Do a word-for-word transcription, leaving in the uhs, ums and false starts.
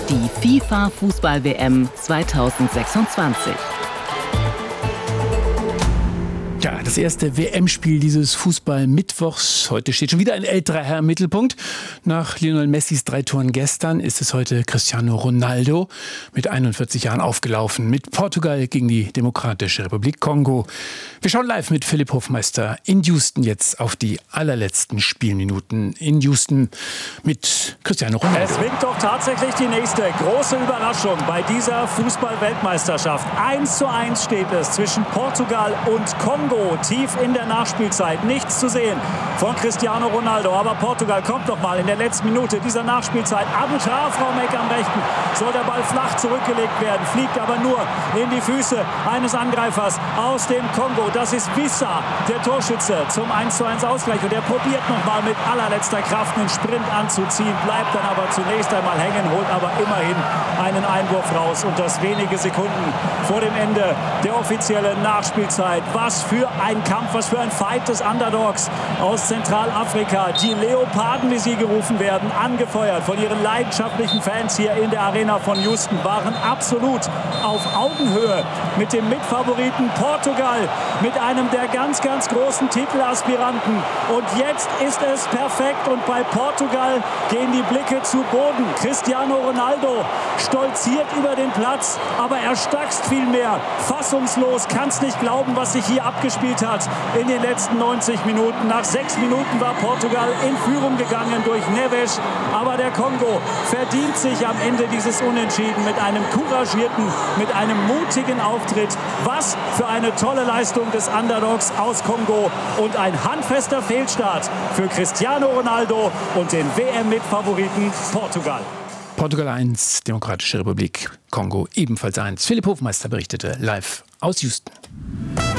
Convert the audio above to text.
die FIFA-Fußball-W M zweitausendsechsundzwanzig. Ja, das erste W M-Spiel dieses Fußball-Mittwochs. Heute steht schon wieder ein älterer Herr im Mittelpunkt. Nach Lionel Messis drei Toren gestern ist es heute Cristiano Ronaldo mit einundvierzig Jahren aufgelaufen. Mit Portugal gegen die Demokratische Republik Kongo. Wir schauen live mit Philipp Hofmeister in Houston jetzt auf die allerletzten Spielminuten in Houston mit Cristiano Ronaldo. Es winkt doch tatsächlich die nächste große Überraschung bei dieser Fußball-Weltmeisterschaft. eins zu eins steht es zwischen Portugal und Kongo. Tief in der Nachspielzeit. Nichts zu sehen von Cristiano Ronaldo. Aber Portugal kommt noch mal in der letzten Minute dieser Nachspielzeit. Am Strafraumeck am rechten soll der Ball flach zurückgelegt werden. Fliegt aber nur in die Füße eines Angreifers aus dem Kongo. Das ist Wissa, der Torschütze, zum eins zu eins Ausgleich. Und er probiert noch mal mit allerletzter Kraft einen Sprint anzuziehen. Bleibt dann aber zunächst einmal hängen, holt aber immerhin einen Einwurf raus. Und das wenige Sekunden vor dem Ende der offiziellen Nachspielzeit. Was für ein Kampf, was für ein Fight des Underdogs aus Zentralafrika. Die Leoparden, wie sie gerufen werden, angefeuert von ihren leidenschaftlichen Fans hier in der Arena von Houston, waren absolut auf Augenhöhe mit dem Mitfavoriten Portugal, mit einem der ganz, ganz großen Titelaspiranten. Und jetzt ist es perfekt und bei Portugal gehen die Blicke zu Boden. Cristiano Ronaldo stolziert über den Platz, aber er stackst viel mehr. Fassungslos, kann's nicht glauben, was sich hier abgespielt hat in den letzten neunzig Minuten. Nach sechs Minuten war Portugal in Führung gegangen durch Neves, aber der Kongo verdient sich am Ende dieses Unentschieden mit einem couragierten, mit einem mutigen Auftritt. Was für eine tolle Leistung des Underdogs aus Kongo und ein handfester Fehlstart für Cristiano Ronaldo und den W M-Mitfavoriten Portugal. Portugal eins, Demokratische Republik Kongo ebenfalls eins. Philipp Hofmeister berichtete live aus Houston.